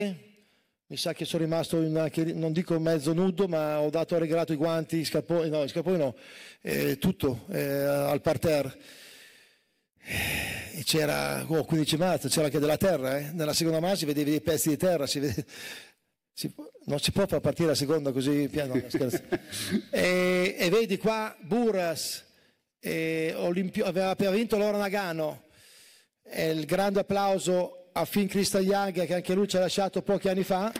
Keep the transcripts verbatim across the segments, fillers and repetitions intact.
mi sa che sono rimasto in una, non dico mezzo nudo, ma ho dato ho regalato i guanti, i scarponi, no, i scarponi no, eh, tutto eh, al parterre. E c'era oh, quindici marzo, c'era anche della terra, eh. Nella seconda marcia vedevi dei pezzi di terra, si vede, si, non si può far partire la seconda così piano, no, scherzo. e, e vedi qua Buras, e Olimpio, aveva appena vinto l'Oro Nagano, e il grande applauso a Finn Christian Young che anche lui ci ha lasciato pochi anni fa.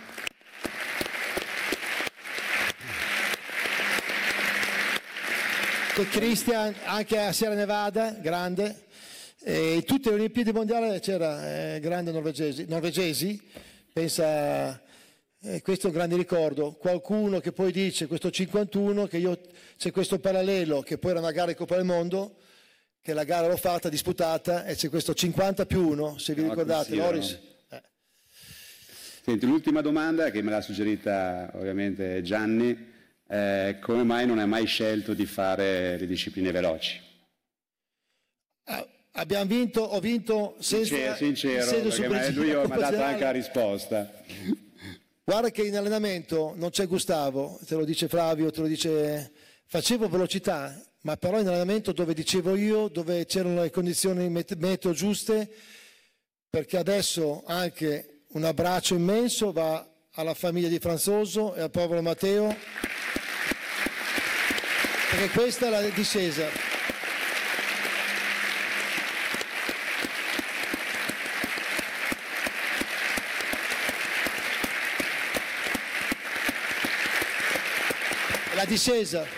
E Christian anche a Sierra Nevada, grande. E in tutte le Olimpiadi mondiali c'era eh, grandi norvegesi, norvegesi. Pensa, eh, questo è un grande ricordo. Qualcuno che poi dice, questo cinquantuno, che io c'è questo parallelo, che poi era una gara di Coppa del Mondo, che la gara l'ho fatta, disputata, e c'è questo cinquanta più uno, se vi no, ricordate, Loris. Eh. Senti, l'ultima domanda che me l'ha suggerita ovviamente Gianni, eh, come mai non hai mai scelto di fare le discipline veloci? Ah, abbiamo vinto, ho vinto senza... Sincero, sincero perché lui mi ha dato anche la risposta. Guarda che in allenamento non c'è Gustavo, te lo dice Flavio, te lo dice... Facevo velocità, ma però in allenamento dove dicevo io, dove c'erano le condizioni meteo giuste, perché adesso anche un abbraccio immenso va alla famiglia di Franzoso e al povero Matteo, perché questa è la discesa. La discesa.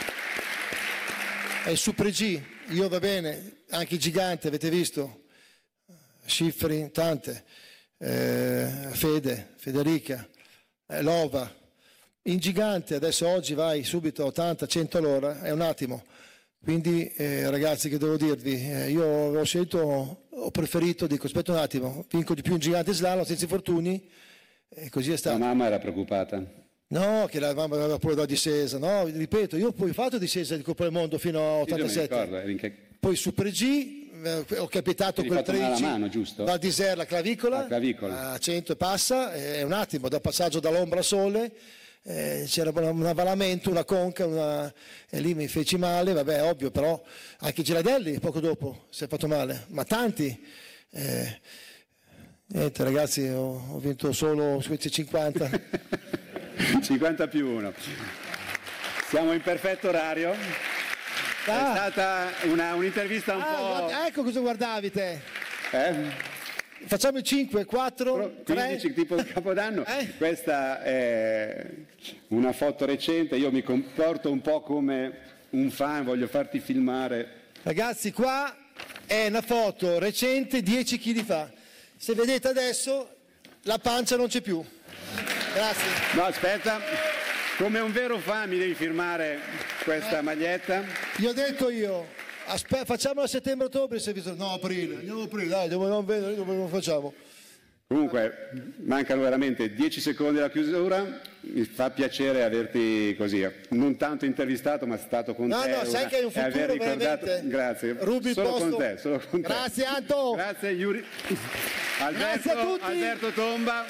È Super G, io va bene, anche i giganti avete visto, Schifrin, tante, eh, Fede, Federica, eh, Lova, in gigante adesso oggi vai subito a ottanta cento all'ora, è un attimo, quindi eh, ragazzi che devo dirvi, eh, io ho scelto, ho preferito, dico aspetta un attimo, vinco di più in gigante slalom senza infortuni e così è stato. La mamma era preoccupata? No, che la mamma aveva pure la discesa, no, ripeto, io poi ho fatto discesa di Coppa del Mondo fino a ottantasette, sì, che... poi Super G, eh, ho capitato quel tredici, alla mano, giusto? Val d'Isère, la clavicola, la clavicola, a cento e passa, è un attimo, dal passaggio dall'ombra al sole, eh, c'era un avvalamento, una conca, una... e lì mi feci male, vabbè, ovvio, però anche Girardelli poco dopo si è fatto male, ma tanti... Eh... Niente ragazzi, ho, ho vinto solo su questi cinquanta. cinquanta più uno. Siamo in perfetto orario. Ah. È stata una, un'intervista un ah, po'... Guarda, ecco cosa guardavi te. Eh? Facciamo i cinque, quattro, quindici, tipo il Capodanno. Eh? Questa è una foto recente, io mi comporto un po' come un fan, voglio farti filmare. Ragazzi, qua è una foto recente, dieci chili fa. Se vedete adesso, la pancia non c'è più. Grazie. No, aspetta, come un vero fan mi devi firmare questa eh, maglietta. Gli ho detto io, aspetta, facciamo a settembre-ottobre, se vi... no, aprile, andiamo a aprile, dai, dove non vedo, dove lo facciamo. Comunque, mancano veramente dieci secondi alla chiusura, mi fa piacere averti così, non tanto intervistato, ma stato con no, te. No, no, sai che è un futuro veramente. Grazie. Rubi il solo posto. Con te, solo con te. Grazie Anto. Grazie Yuri. Alberto, Grazie a tutti. Alberto Tomba.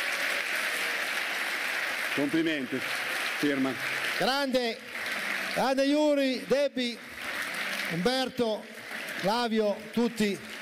Complimenti, firma. Grande, grande Yuri, Debbie, Umberto, Flavio, tutti.